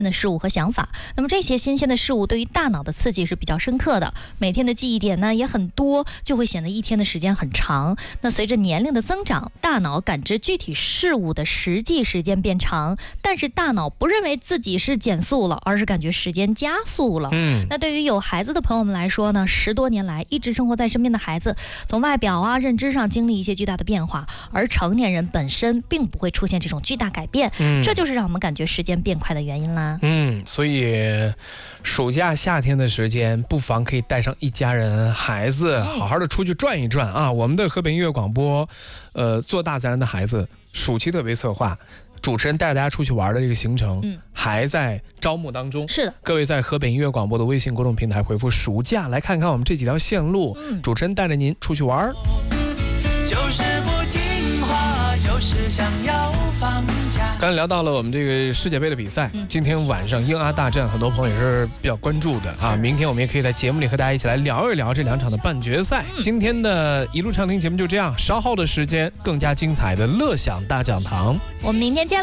的事物和想法。那么这些新鲜的事物对于大脑的刺激是比较深刻的，每天的记忆点呢也很多，就会显得一天的时间很长。那随着年龄的增长，大脑感知具体事物的实际时间变长，但是大脑不认为自己是减速了，而是感觉时间加速了。那对于有孩子的朋友们来说呢，10多年来一直生活在身边的孩子，从外表啊、认知上经历一些巨大的变化，而成年人本身并不会出现这种巨大改变，这就是让我们感觉时间变快的原因啦。 所以暑假夏天的时间，不妨可以带上一家人孩子好好的出去转一转啊。我们的河北音乐广播做大自然的孩子暑期特别策划，主持人带大家出去玩的这个行程还在招募当中。 是的， 各位在河北音乐广播的微信公众平台回复暑假，来看看我们这几条线路，主持人带着您出去玩。 就是不听话，就是想要放假。 刚才聊到了我们这个世界杯的比赛，今天晚上英阿大战，很多朋友也是比较关注的啊。明天我们也可以在节目里和大家一起来聊一聊这2场的半决赛。今天的一路畅听节目就这样，稍后的时间更加精彩的乐享大讲堂， 我们明天见。